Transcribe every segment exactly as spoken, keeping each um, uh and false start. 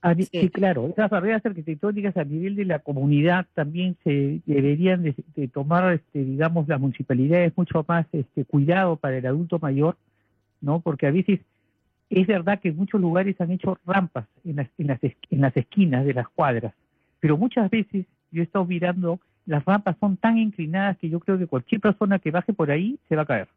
A ni- sí, Sí, claro, esas barreras arquitectónicas a nivel de la comunidad también se deberían de, de tomar, este, digamos, las municipalidades mucho más este, cuidado para el adulto mayor, ¿no? Porque a veces es verdad que en muchos lugares han hecho rampas en las, en las, es- en las esquinas de las cuadras, pero muchas veces yo he estado mirando, las rampas son tan inclinadas que yo creo que cualquier persona que baje por ahí se va a caer.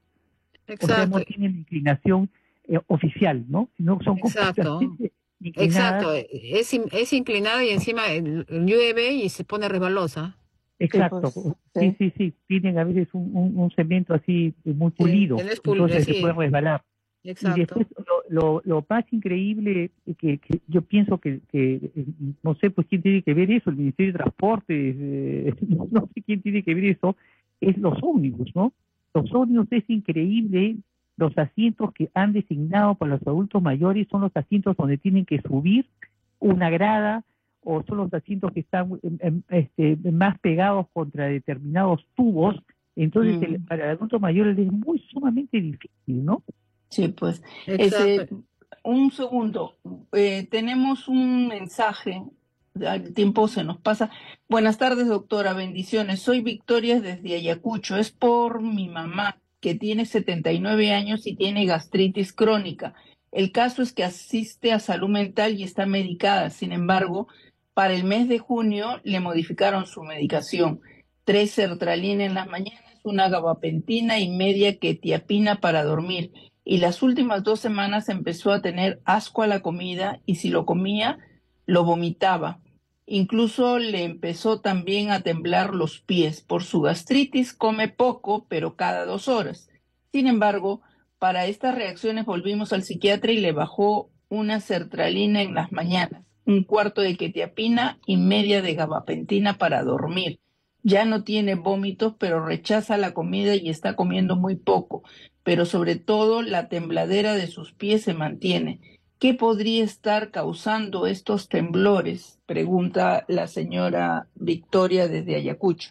O sea, exacto, no tienen inclinación eh, oficial, ¿no? No son exacto, completamente inclinadas. exacto. Es, in- es inclinado y encima eh, llueve y se pone resbalosa. Sí, Exacto, pues, sí, sí, sí, sí, tienen a veces un, un, un cemento así eh, muy Sí, que pulido, no es pul- eh, entonces se puede sí, resbalar. Y después exacto. lo, lo, lo más increíble que, que yo pienso que, que, eh, no sé pues quién tiene que ver eso, el Ministerio de Transportes, eh, no, no sé quién tiene que ver eso, es los ómnibus, ¿no? Los ómnibus es increíble, los asientos que han designado para los adultos mayores son los asientos donde tienen que subir una grada o son los asientos que están em, em, este, más pegados contra determinados tubos, entonces el, mm, para el adulto mayor es muy sumamente difícil, ¿no? sí, pues. Exacto. Ese, un segundo, eh, tenemos un mensaje, el tiempo se nos pasa. Buenas tardes, doctora, bendiciones. Soy Victoria desde Ayacucho. Es por mi mamá, que tiene setenta y nueve años y tiene gastritis crónica. El caso es que asiste a salud mental y está medicada. Sin embargo, para el mes de junio le modificaron su medicación. Tres sertralina en las mañanas, una gabapentina y media quetiapina para dormir. Y las últimas dos semanas empezó a tener asco a la comida y si lo comía, lo vomitaba. Incluso le empezó también a temblar los pies. Por su gastritis come poco, pero cada dos horas. Sin embargo, para estas reacciones volvimos al psiquiatra y le bajó una sertralina en las mañanas, un cuarto de quetiapina y media de gabapentina para dormir. Ya no tiene vómitos, pero rechaza la comida y está comiendo muy poco, pero sobre todo la tembladera de sus pies se mantiene. ¿Qué podría estar causando estos temblores? Pregunta la señora Victoria desde Ayacucho.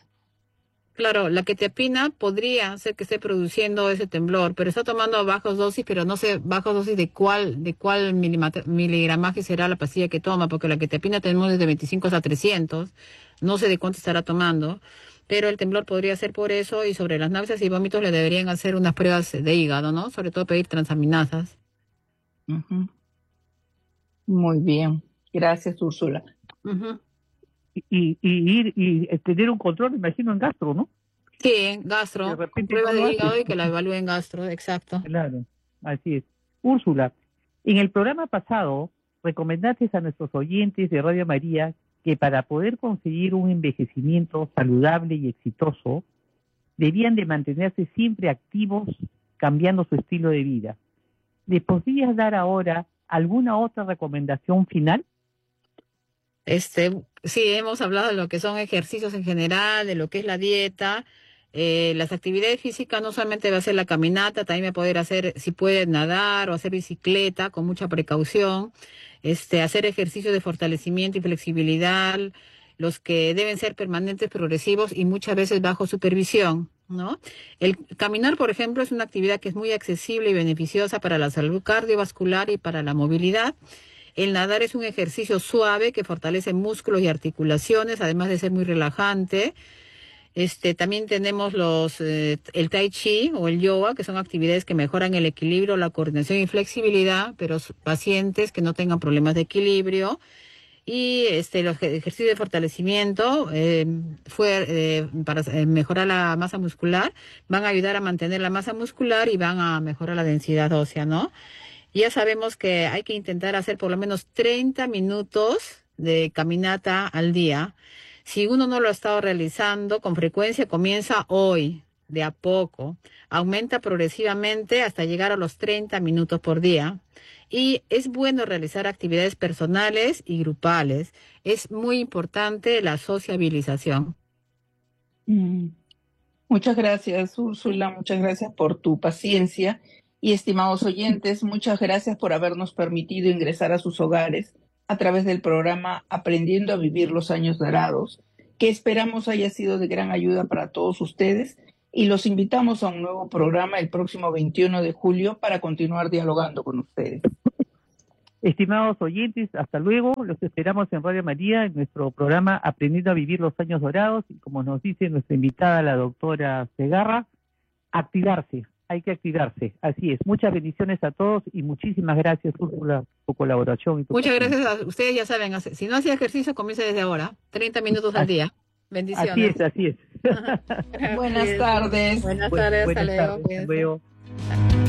Claro, la quetiapina podría ser que esté produciendo ese temblor, pero está tomando bajos dosis, pero no sé bajos dosis de cuál, de cuál milimata- miligramaje será la pastilla que toma, porque la quetiapina tenemos desde veinticinco hasta trescientos, no sé de cuánto estará tomando, pero el temblor podría ser por eso, y sobre las náuseas y vómitos le deberían hacer unas pruebas de hígado, ¿no? Sobre todo pedir transaminasas. Ujú. Muy bien. Gracias, Úrsula. Ujú. Y, y ir y eh, tener un control, me imagino, en gastro, ¿no? Sí, Que de gastro, con repente no pruebas de lo haces. hígado y que la evalúen gastro, exacto. Claro, así es. Úrsula, en el programa pasado recomendaste a nuestros oyentes de Radio María que para poder conseguir un envejecimiento saludable y exitoso, debían de mantenerse siempre activos, cambiando su estilo de vida. ¿Les podrías dar ahora alguna otra recomendación final? Este, sí, hemos hablado de lo que son ejercicios en general, de lo que es la dieta, eh, las actividades físicas, no solamente va a ser la caminata, también va a poder hacer, si puede nadar o hacer bicicleta con mucha precaución, este, hacer ejercicios de fortalecimiento y flexibilidad, los que deben ser permanentes, progresivos y muchas veces bajo supervisión, ¿no? El caminar, por ejemplo, es una actividad que es muy accesible y beneficiosa para la salud cardiovascular y para la movilidad. El nadar es un ejercicio suave que fortalece músculos y articulaciones, además de ser muy relajante. Este, también tenemos los, eh, el tai chi o el yoga, que son actividades que mejoran el equilibrio, la coordinación y flexibilidad, pero s- pacientes que no tengan problemas de equilibrio. Y este, los ejer- ejercicios de fortalecimiento eh, fue, eh, para eh, mejorar la masa muscular, van a ayudar a mantener la masa muscular y van a mejorar la densidad ósea, ¿no? Ya sabemos que hay que intentar hacer por lo menos treinta minutos de caminata al día. Si uno no lo ha estado realizando con frecuencia, comienza hoy, de a poco. Aumenta progresivamente hasta llegar a los treinta minutos por día. Y es bueno realizar actividades personales y grupales. Es muy importante la sociabilización. Mm. Muchas gracias, Úrsula. Muchas gracias por tu paciencia. Y estimados oyentes, muchas gracias por habernos permitido ingresar a sus hogares a través del programa Aprendiendo a Vivir los Años Dorados, que esperamos haya sido de gran ayuda para todos ustedes. Y los invitamos a un nuevo programa el próximo veintiuno de julio para continuar dialogando con ustedes. Estimados oyentes, hasta luego. Los esperamos en Radio María, en nuestro programa Aprendiendo a Vivir los Años Dorados. Y como nos dice nuestra invitada, la doctora Segarra, activarse, hay que activarse. Así es. Muchas bendiciones a todos y muchísimas gracias por la, tu colaboración. Y tu Muchas gracias a ustedes, ya saben, si no hacía ejercicio, comience desde ahora, treinta minutos al día. Bendiciones. Así es, así es. Buenas tardes. Buenas tardes, hasta luego. Hasta luego.